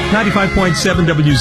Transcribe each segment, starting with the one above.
95.7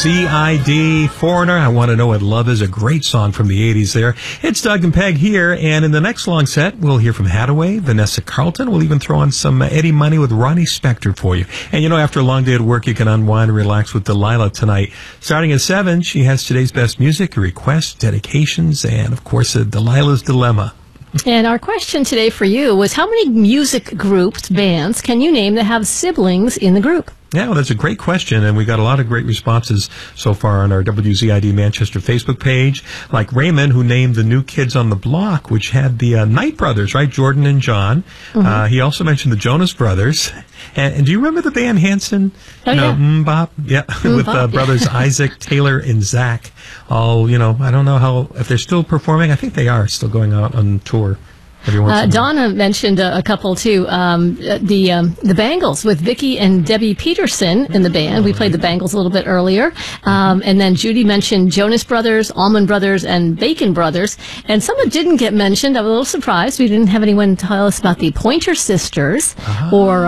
WZID, Foreigner. I Want to Know What Love Is, a great song from the 80s there. It's Doug and Peg here, and in the next long set, we'll hear from Haddaway, Vanessa Carlton. We'll even throw on some Eddie Money with Ronnie Spector for you. And you know, after a long day at work, you can unwind and relax with Delilah tonight. Starting at 7, she has today's best music, requests, dedications, and of course, Delilah's Dilemma. And our question today for you was, how many music groups, bands, can you name that have siblings in the group? Yeah, well, that's a great question, and we got a lot of great responses so far on our WZID Manchester Facebook page, like Raymond, who named the New Kids on the Block, which had the Knight brothers, right, Jordan and John. Mm-hmm. He also mentioned the Jonas Brothers. And do you remember the Van Hansen? Oh, yeah. Mbop? Yeah, with brothers Isaac, Taylor, and Zach. All, I don't know if they're still performing. I think they are still going out on tour. Donna mentioned a couple too. The Bangles with Vicky and Debbie Peterson in the band. We played the Bangles a little bit earlier. And then Judy mentioned Jonas Brothers, Allman Brothers, and Bacon Brothers. And some that didn't get mentioned, I was a little surprised. We didn't have anyone tell us about the Pointer Sisters or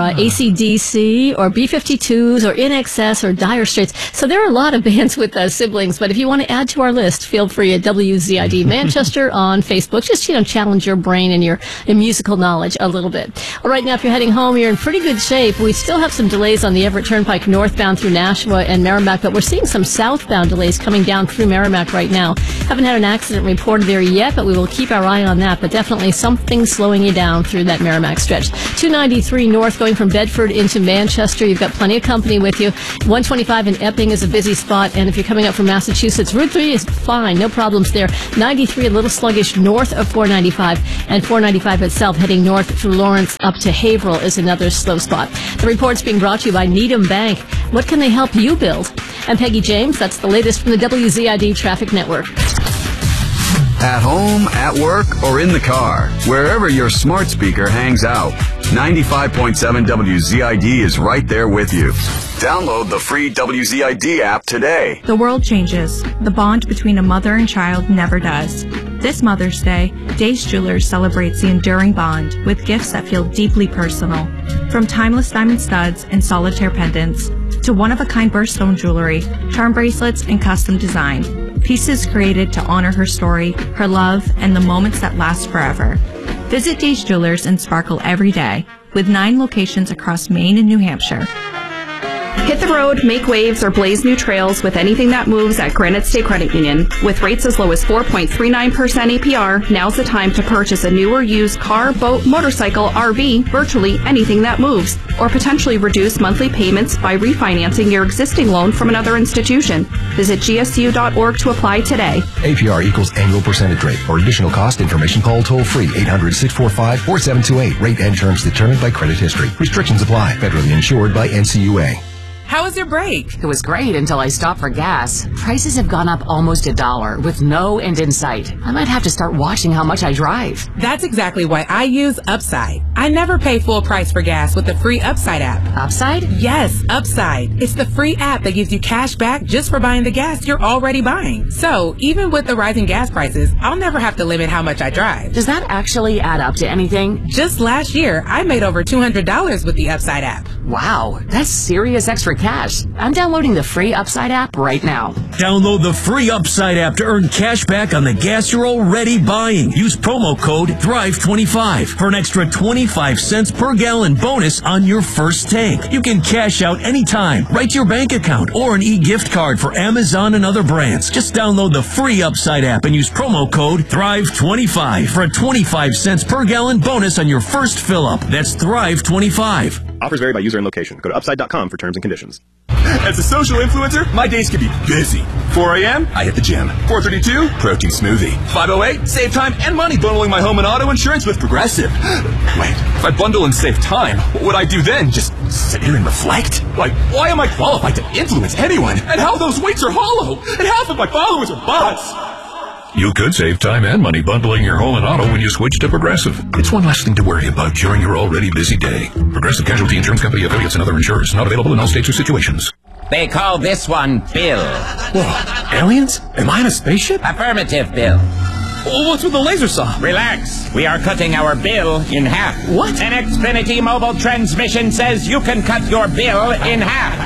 AC/DC or B-52s or INXS or Dire Straits. So there are a lot of bands with siblings. But if you want to add to our list, feel free at WZID Manchester on Facebook. Just, challenge your brain and your musical knowledge a little bit. All right, now if you're heading home, you're in pretty good shape. We still have some delays on the Everett Turnpike northbound through Nashua and Merrimack, but we're seeing some southbound delays coming down through Merrimack right now. Haven't had an accident reported there yet, but we will keep our eye on that. But definitely something slowing you down through that Merrimack stretch. 293 north going from Bedford into Manchester. You've got plenty of company with you. 125 in Epping is a busy spot, and if you're coming up from Massachusetts, Route 3 is fine. No problems there. 93 a little sluggish north of 495, and 495 itself heading north through Lawrence up to Haverhill is another slow spot. The report's being brought to you by Needham Bank. What can they help you build? And Peggy James, that's the latest from the WZID Traffic Network. At home, at work, or in the car, wherever your smart speaker hangs out, 95.7 WZID is right there with you. Download the free WZID app today. The world changes. The bond between a mother and child never does. This Mother's Day, Days Jewelers celebrates the enduring bond with gifts that feel deeply personal. From timeless diamond studs and solitaire pendants to one-of-a-kind birthstone jewelry, charm bracelets, and custom design. Pieces created to honor her story, her love, and the moments that last forever. Visit Days Jewelers and sparkle every day with 9 locations across Maine and New Hampshire. Hit the road, make waves, or blaze new trails with anything that moves at Granite State Credit Union. With rates as low as 4.39% APR, now's the time to purchase a new or used car, boat, motorcycle, RV, virtually anything that moves, or potentially reduce monthly payments by refinancing your existing loan from another institution. Visit gsu.org to apply today. APR equals annual percentage rate. For additional cost information, call toll-free 800-645-4728. Rate and terms determined by credit history. Restrictions apply. Federally insured by NCUA. How was your break? It was great until I stopped for gas. Prices have gone up almost $1 with no end in sight. I might have to start watching how much I drive. That's exactly why I use Upside. I never pay full price for gas with the free Upside app. Upside? Yes, Upside. It's the free app that gives you cash back just for buying the gas you're already buying. So, even with the rising gas prices, I'll never have to limit how much I drive. Does that actually add up to anything? Just last year, I made over $200 with the Upside app. Wow, that's serious extra cash. I'm downloading the free Upside app right now. Download the free Upside app to earn cash back on the gas you're already buying. Use promo code DRIVE25 for an extra 25 cents per gallon bonus on your first tank. You can cash out anytime, right to your bank account, or an e-gift card for Amazon and other brands. Just download the free Upside app and use promo code DRIVE25 for a 25 cents per gallon bonus on your first fill-up. That's DRIVE25. Offers vary by user and location. Go to upside.com for terms and conditions. As a social influencer, my days can be busy. 4 a.m., I hit the gym. 4:32, protein smoothie. 5:08, save time and money bundling my home and auto insurance with Progressive. Wait, if I bundle and save time, what would I do then? Just sit here and reflect? Like, why am I qualified to influence anyone? And how those weights are hollow? And half of my followers are bots? You could save time and money bundling your home and auto when you switch to Progressive. It's one less thing to worry about during your already busy day. Progressive Casualty Insurance Company, affiliates, and other insurers. Not available in all states or situations. They call this one Bill. Whoa, aliens? Am I in a spaceship? Affirmative, Bill. Well, what's with the laser saw? Relax. We are cutting our bill in half. What? An Xfinity mobile transmission says you can cut your bill in half.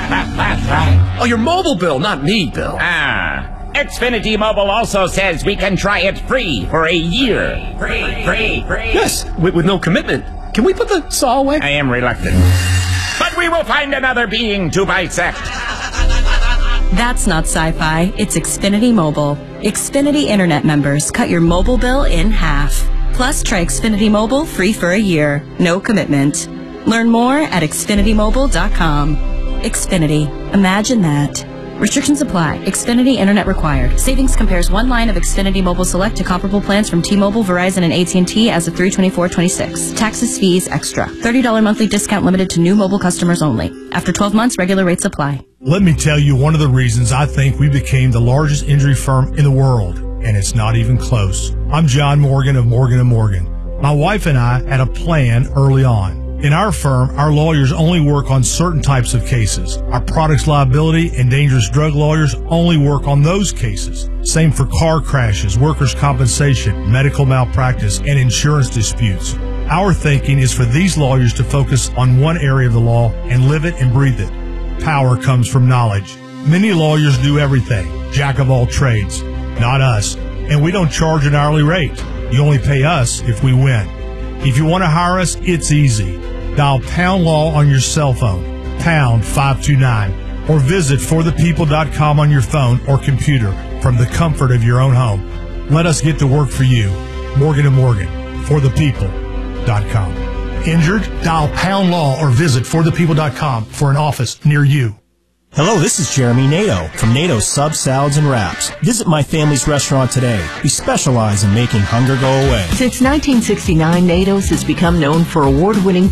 Oh, your mobile bill, not me, Bill. Xfinity Mobile also says we can try it free for a year. Free. Yes, with no commitment. Can we put the saw away? I am reluctant. But we will find another being to bisect. That's not sci-fi. It's Xfinity Mobile. Xfinity Internet members cut your mobile bill in half. Plus, try Xfinity Mobile free for a year. No commitment. Learn more at XfinityMobile.com. Xfinity. Imagine that. Restrictions apply. Xfinity Internet required. Savings compares one line of Xfinity Mobile Select to comparable plans from T-Mobile, Verizon, and AT&T as of 3/24/26. Taxes, fees, extra. $30 monthly discount limited to new mobile customers only. After 12 months, regular rates apply. Let me tell you one of the reasons I think we became the largest injury firm in the world, and it's not even close. I'm John Morgan of Morgan & Morgan. My wife and I had a plan early on. In our firm, our lawyers only work on certain types of cases. Our products liability and dangerous drug lawyers only work on those cases. Same for car crashes, workers' compensation, medical malpractice, and insurance disputes. Our thinking is for these lawyers to focus on one area of the law and live it and breathe it. Power comes from knowledge. Many lawyers do everything, jack of all trades. Not us. And we don't charge an hourly rate. You only pay us if we win. If you want to hire us, it's easy. Dial Pound Law on your cell phone, pound 529, or visit forthepeople.com on your phone or computer from the comfort of your own home. Let us get to work for you. Morgan & Morgan, forthepeople.com. Injured? Dial Pound Law or visit forthepeople.com for an office near you. Hello, this is Jeremy Nato from Nato Sub Salads and Wraps. Visit my family's restaurant today. We specialize in making hunger go away. Since 1969, Nato's has become known for award-winning